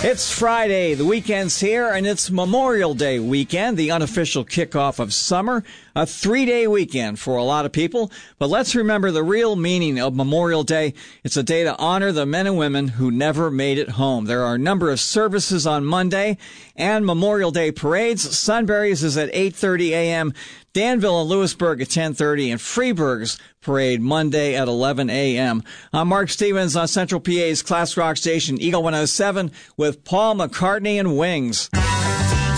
It's Friday, the weekend's here, and it's Memorial Day weekend, the unofficial kickoff of summer, a 3-day weekend for a lot of people. But let's remember the real meaning of Memorial Day. It's a day to honor the men and women who never made it home. There are a number of services on Monday and Memorial Day parades. Sunbury's is at 8:30 a.m., Danville and Lewisburg at 10:30, and Freeburg's parade Monday at 11 a.m. I'm Mark Stevens on Central PA's Class Rock station, Eagle 107, with Paul McCartney and Wings.